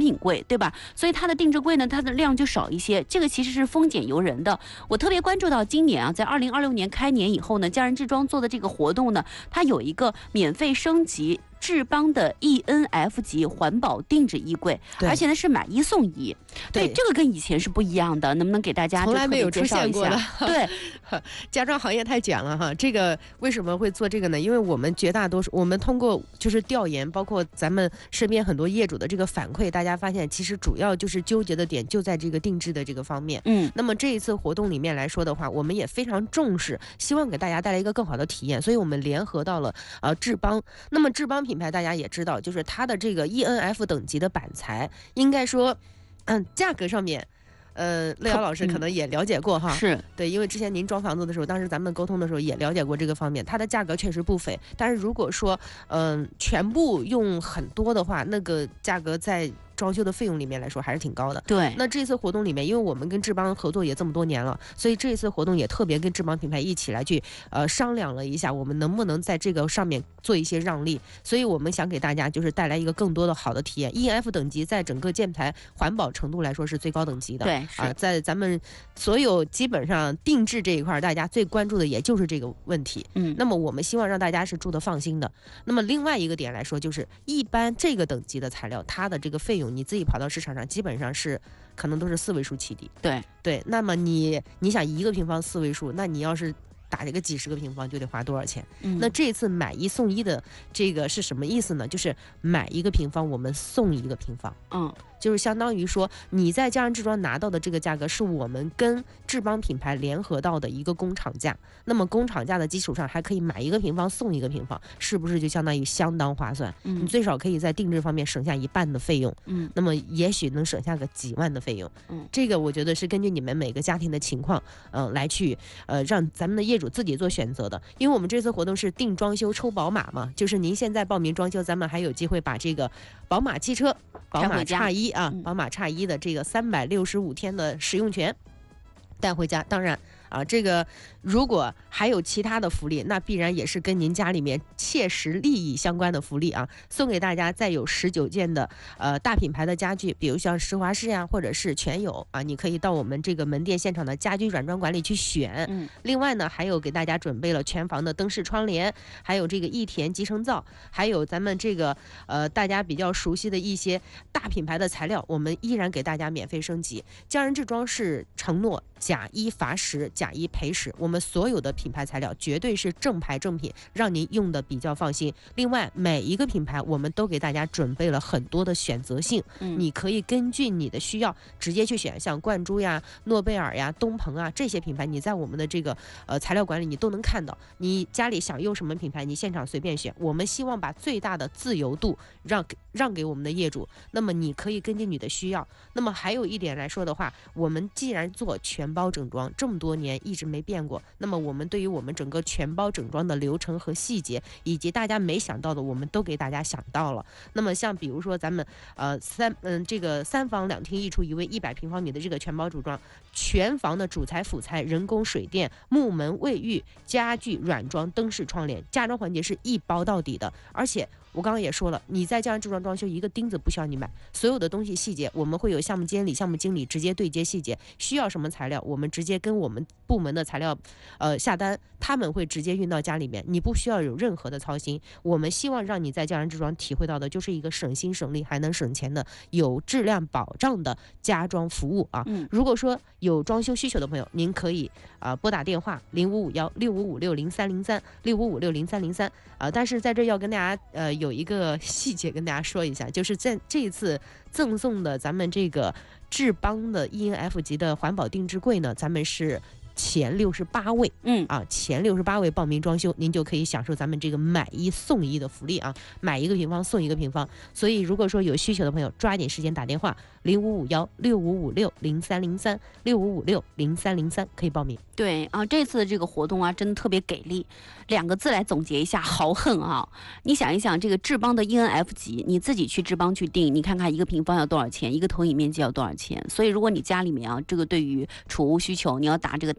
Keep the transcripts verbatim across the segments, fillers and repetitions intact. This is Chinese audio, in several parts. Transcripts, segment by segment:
隐贵，对吧？所以它的定制柜呢，它的量就少一些，这个其实是丰俭由人的。我特别关注到今年啊，在二零二六年开年以后呢，家人制装做的这个活动呢，它有一个免费升级智邦的 E N F 级环保定制衣柜，而且呢是买一送一。对，这个跟以前是不一样的，能不能给大家从来没有出现过的？ 对， 家装行业太卷了哈。这个为什么会做这个呢？因为我们绝大多数，我们通过就是调研，包括咱们身边很多业主的这个反馈，大家发现其实主要就是纠结的点就在这个定制的这个方面。 嗯， 那么这一次活动里面来说的话，我们也非常重视，希望给大家带来一个更好的体验，所以我们联合到了呃智邦。那么智邦品牌大家也知道，就是它的这个 E N F 等级的板材，应该说，嗯，价格上面。呃，乐瑶老师可能也了解过哈， 是对，因为之前您装房子的时候，当时咱们沟通的时候也了解过这个方面，它的价格确实不菲。但是如果说，嗯、呃，全部用很多的话，那个价格在装修的费用里面来说还是挺高的。 对， 那这次活动里面，因为我们跟智邦合作也这么多年了，所以这次活动也特别跟智邦品牌一起来去呃商量了一下，我们能不能在这个上面做一些让利。所以我们想给大家就是带来一个更多的好的体验。E N F 等级在整个建材环保程度来说是最高等级的。 对， 啊，在咱们所有基本上定制这一块，大家最关注的也就是这个问题。 嗯， 那么我们希望让大家是住得放心的。那么另外一个点来说，就是一般这个等级的材料，它的这个费用你自己跑到市场上，基本上是可能都是四位数起底。 对对，那么你你想一个平方四位数，那你要是打这个几十个平方就得花多少钱？ 嗯， 那这次买一送一的这个是什么意思呢？就是买一个平方我们送一个平方。 嗯， 就是相当于说你在家人制装拿到的这个价格是我们跟智邦品牌联合到的一个工厂价，那么工厂价的基础上还可以买一个平方送一个平方，是不是就相当于相当划算？ 嗯， 你最少可以在定制方面省下一半的费用。 嗯， 那么也许能省下个几万的费用。 嗯， 这个我觉得是根据你们每个家庭的情况，嗯、呃，来去呃让咱们的业主自己做选择的。因为我们这次活动是定装修抽宝马嘛，就是您现在报名装修，咱们还有机会把这个宝马汽车、宝马叉一啊、 嗯、 宝马叉一的这个三百六十五天的使用权带回家。当然啊，这个如果还有其他的福利，那必然也是跟您家里面切实利益相关的福利啊。送给大家再有十九件的呃大品牌的家具，比如像施华仕呀，或者是全友啊，你可以到我们这个门店现场的家居软装馆里去选。 嗯， 另外呢，还有给大家准备了全房的灯饰窗帘，还有这个益田集成灶，还有咱们这个呃大家比较熟悉的一些大品牌的材料，我们依然给大家免费升级。家人制装是承诺假一罚十，假一赔十，我们所有的品牌材料绝对是正牌正品，让您用的比较放心。另外每一个品牌我们都给大家准备了很多的选择性， 嗯， 你可以根据你的需要直接去选，像冠珠呀、诺贝尔呀、东鹏啊这些品牌，你在我们的这个呃材料馆里你都能看到。你家里想用什么品牌，你现场随便选。我们希望把最大的自由度让让给我们的业主，那么你可以根据你的需要。那么还有一点来说的话，我们既然做全包整装这么多年一直没变过，那么我们对于我们整个全包整装的流程和细节，以及大家没想到的，我们都给大家想到了。那么像比如说咱们呃三嗯这个三房两厅一厨一卫一百平方米的这个全包组装，全房的主材辅材、人工水电、木门、卫浴、家具、软装、灯饰、窗帘，家装环节是一包到底的。而且我刚刚也说了，你在家人制装装修一个钉子不需要你买，所有的东西细节我们会有项目监理、项目经理直接对接细节，需要什么材料我们直接跟我们部门的材料呃下单，他们会直接运到家里面，你不需要有任何的操心。我们希望让你在家人制装体会到的就是一个省心省力还能省钱的有质量保障的家装服务啊。 嗯， 如果说有装修需求的朋友，您可以啊、呃、拨打电话零五五幺六五五六零三零三六五五六零三零三啊。但是在这要跟大家呃有一个细节跟大家说一下，就是在这一次赠送的咱们这个智邦的 E N F 级的环保定制柜呢，咱们是前六十八位， 嗯啊，前六十八位报名装修，您就可以享受咱们这个买一送一的福利啊，买一个平方送一个平方。所以如果说有需求的朋友，抓紧时间打电话零五五幺六五五六零三零三六五五六零三零三可以报名。 对啊，这次的这个活动啊，真的特别给力，两个字来总结一下，豪横啊！你想一想，这个智邦的 E N F 级，你自己去智邦去定，你看看一个平方要多少钱，一个投影面积要多少钱。所以如果你家里面啊，这个对于储物需求，你要打这个大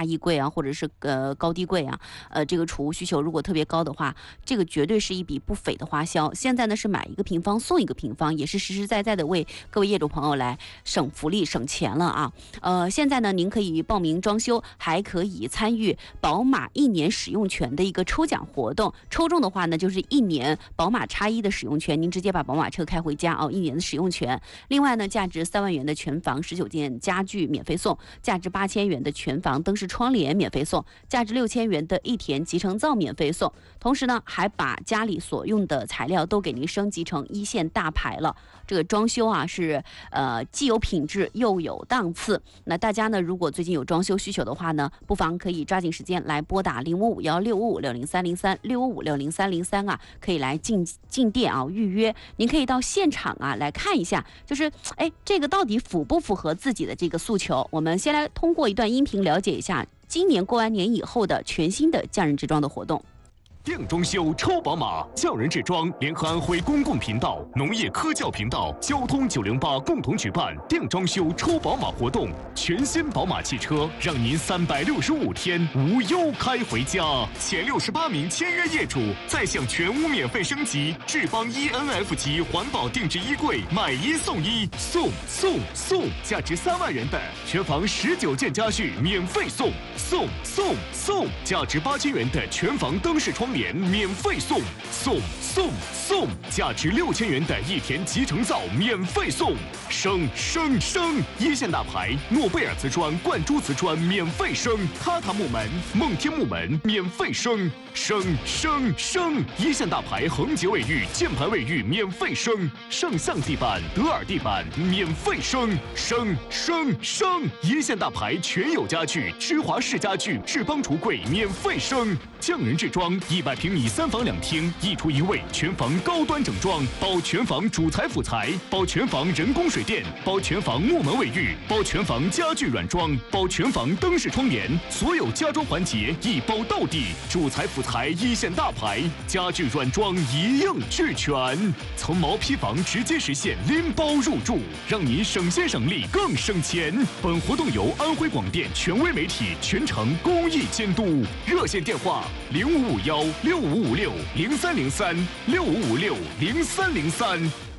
大衣柜啊，或者是呃高低柜啊，呃这个储物需求如果特别高的话，这个绝对是一笔不菲的花销。现在呢是买一个平方送一个平方，也是实实在在的为各位业主朋友来省福利省钱了啊。呃，现在呢您可以报名装修，还可以参与宝马一年使用权的一个抽奖活动，抽中的话呢就是一年宝马叉一的使用权，您直接把宝马车开回家哦，一年的使用权。另外呢，价值三万元的全房十九件家具免费送，价值八千元的全房灯饰窗帘免费送，价值六千元的一田集成灶免费送。同时呢，还把家里所用的材料都给您升级成一线大牌了。这个装修啊是呃既有品质又有档次。那大家呢，如果最近有装修需求的话呢，不妨可以抓紧时间来拨打零五五幺六五五六零三零三六五五六零三零三啊，可以来进进店啊预约。您可以到现场啊来看一下，就是哎这个到底符不符合自己的这个诉求？我们先来通过一段音频了解一下今年过完年以后的全新的匠人之装的活动。 定装修抽宝马，匠人制装联合安徽公共频道、农业科教频道、交通九零八共同举办定装修抽宝马活动。全新宝马汽车让您三百六十五天无忧开回家。前六十八名签约业主再享全屋免费升级智邦 E N F 级环保定制衣柜，买一送一，送送送！价值三万元的全房十九件家具免费送，送送送！价值八千元的全房灯饰窗帘免费送，送送送！价值六千元的一田集成灶免费送，升升升！一线大牌诺贝尔瓷砖、冠珠瓷砖免费升，榻榻木门、梦天木门免费升，升升升！一线大牌恒洁卫浴、箭牌卫浴免费升，圣象地板、德尔地板免费升，升升升！一线大牌全友家具、施华式家具、智邦橱柜免费升，匠人制装一百平米三房两厅，一厨一卫，全房高端整装，包全房主材辅材，包全房人工水电，包全房木门卫浴，包全房家具软装，包全房灯饰窗帘，所有家装环节一包到底，主材辅材一线大牌，家具软装一应俱全。从毛坯房直接实现拎包入住，让您省心省力更省钱。本活动由安徽广电权威媒体全程公益监督，热线电话零五五幺六五五六零三零三六五五六零三零三。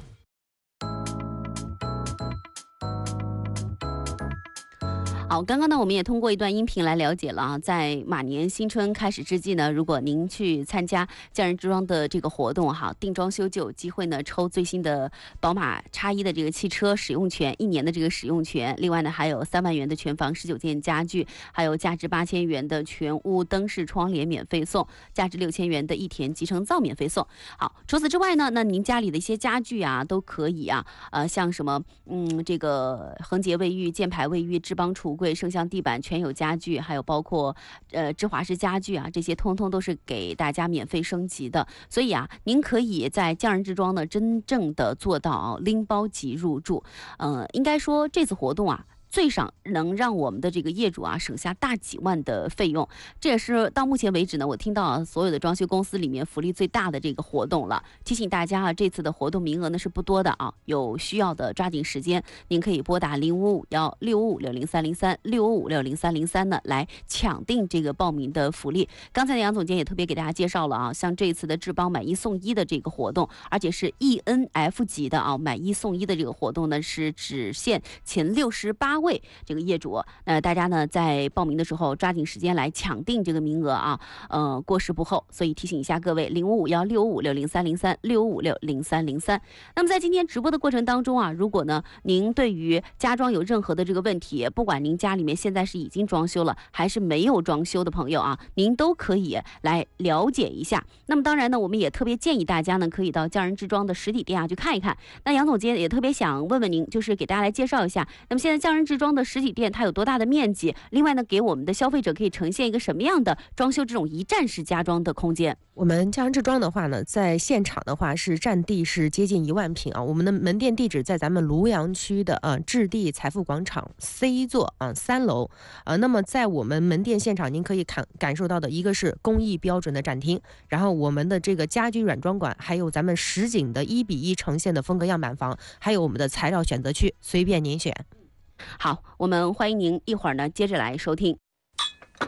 好，刚刚呢，我们也通过一段音频来了解了啊，在马年新春开始之际呢，如果您去参加匠人之装的这个活动哈，定装修就有机会呢抽最新的宝马叉一的这个汽车使用权，一年的这个使用权。另外呢，还有三万元的全房十九件家具，还有价值八千元的全屋灯饰窗帘免费送，价值六千元的一田集成灶免费送。好，除此之外呢，那您家里的一些家具啊都可以啊，呃，像什么嗯这个恒洁卫浴、箭牌卫浴、智邦橱柜、圣象地板、全友家具，还有包括呃芝华士家具啊，这些通通都是给大家免费升级的。所以啊，您可以在匠人之装呢，真正的做到、啊、拎包即入住。呃，应该说这次活动啊，最少能让我们的这个业主啊省下大几万的费用，这也是到目前为止呢，我听到、啊、所有的装修公司里面福利最大的这个活动了。提醒大家啊，这次的活动名额呢是不多的啊，有需要的抓紧时间，您可以拨打零五五幺六五五六零三零三六五五六零三零三呢来抢订这个报名的福利。刚才的杨总监也特别给大家介绍了啊，像这次的智邦买一送一的这个活动，而且是 E N F 级的啊，买一送一的这个活动呢是只限前六十八位这个业主，那大家呢在报名的时候抓紧时间来抢订这个名额啊，呃，过时不候。所以提醒一下各位，零五五幺六五五六零三零三六五五六零三零三。那么在今天直播的过程当中啊，如果呢您对于家装有任何的这个问题，不管您家里面现在是已经装修了还是没有装修的朋友啊，您都可以来了解一下。那么当然呢，我们也特别建议大家呢可以到匠人之装的实体店啊去看一看。那杨总监也特别想问问您，就是给大家来介绍一下，那么现在匠人之装的实体店它有多大的面积？另外呢，给我们的消费者可以呈现一个什么样的装修这种一站式家装的空间？ 我们匠人之装的话呢，在现场的话是占地是接近一万平啊。我们的门店地址在咱们庐阳区的啊置地财富广场 C 座啊三楼啊。那么在我们门店现场，您可以看感受到的一个是工艺标准的展厅，然后我们的这个家居软装馆，还有咱们实景的一比一呈现的风格样板房，还有我们的材料选择区，随便您选。 好，我们欢迎您一会儿呢接着来收听。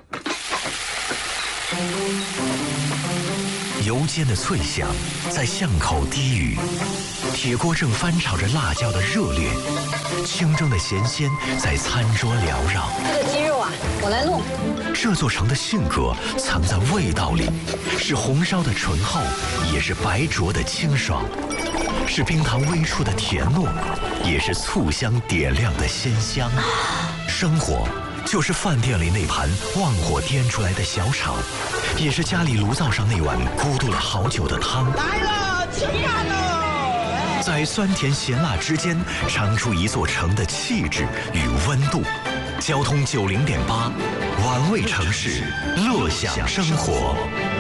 油煎的脆响在巷口低语，铁锅正翻炒着辣椒的热烈，清蒸的咸鲜在餐桌缭绕。 这个鸡肉啊，我来弄。 这座城的性格藏在味道里，是红烧的醇厚，也是白灼的清爽，是冰糖微触的甜糯，也是醋香点亮的鲜香。生活就是饭店里那盘旺火颠出来的小炒，也是家里炉灶上那碗咕嘟了好久的汤。 来了，吃饭喽！ 在酸甜咸辣之间，尝出一座城的气质与温度。交通九零点八，玩味城市，乐享生活。